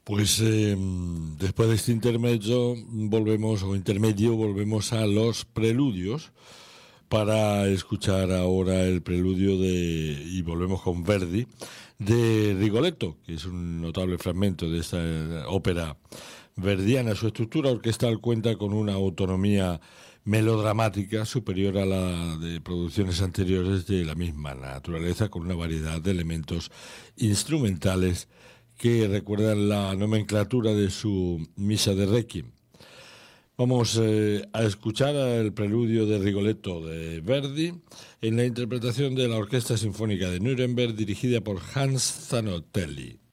Pues después de este intermedio volvemos a los preludios para escuchar ahora el preludio y volvemos con Verdi, de Rigoletto, que es un notable fragmento de esta ópera verdiana. Su estructura orquestal cuenta con una autonomía melodramática superior a la de producciones anteriores de la misma naturaleza, con una variedad de elementos instrumentales que recuerdan la nomenclatura de su misa de Requiem. Vamos a escuchar el preludio de Rigoletto de Verdi en la interpretación de la Orquesta Sinfónica de Nuremberg dirigida por Hans Zanotelli.